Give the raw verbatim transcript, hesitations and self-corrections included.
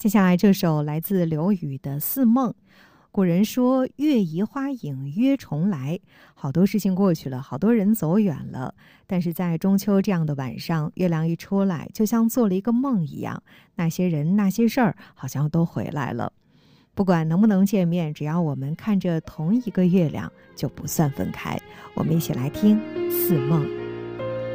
接下来这首来自刘宇的《似梦》。古人说月移花影约重来，好多事情过去了，好多人走远了，但是在中秋这样的晚上，月亮一出来就像做了一个梦一样，那些人那些事儿好像都回来了。不管能不能见面，只要我们看着同一个月亮，就不算分开。我们一起来听《似梦》。